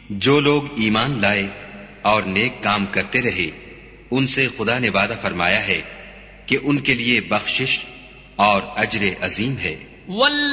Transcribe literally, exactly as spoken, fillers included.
जो लोग ईमान लाए और नेक काम करते रहे, उनसे खुदा ने वादा फरमाया है कि उनके लिए बख्शिश और अजर अजीम है।